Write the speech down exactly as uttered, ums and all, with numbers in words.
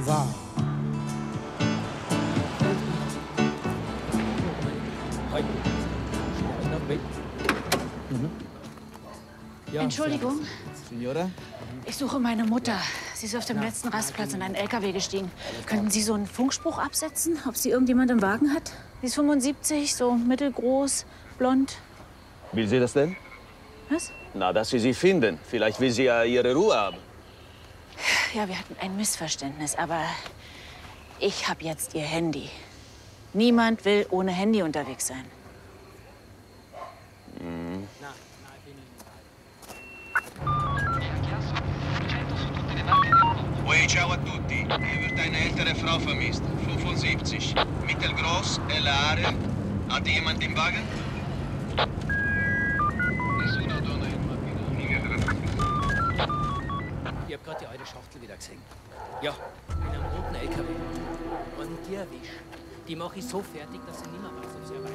wahr. Mhm. Ja, Entschuldigung. Signora? Ich suche meine Mutter. Sie ist auf dem letzten Rastplatz in einen L K W gestiegen. Könnten Sie so einen Funkspruch absetzen, ob sie irgendjemand im Wagen hat? Sie ist fünfundsiebzig, so mittelgroß, blond. Will sie das denn? Was? Na, dass Sie sie finden. Vielleicht will sie ja ihre Ruhe haben. Ja, wir hatten ein Missverständnis, aber ich habe jetzt ihr Handy. Niemand will ohne Handy unterwegs sein. Mhm. Oi, ciao a tutti. Hier wird eine ältere Frau vermisst. fünfundsiebzig. Mittelgroß, helle Haare. Hat jemand im Wagen? Ich hab gerade die alte Schachtel wieder gesehen. Ja, in einem roten L K W. Und die erwischt. Die mache ich so fertig, dass sie nimmer weiß, ob sie